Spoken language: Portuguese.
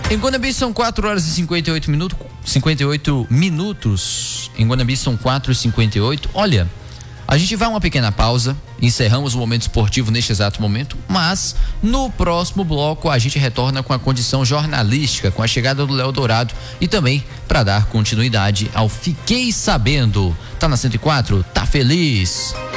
Em Guanambi são 4 horas e 58 minutos. Em Guanambi são 4h58. Olha, a gente vai a uma pequena pausa, encerramos o momento esportivo neste exato momento, mas no próximo bloco a gente retorna com a condição jornalística, com a chegada do Léo Dourado e também para dar continuidade ao Fiquei Sabendo. Tá na 104? Tá feliz?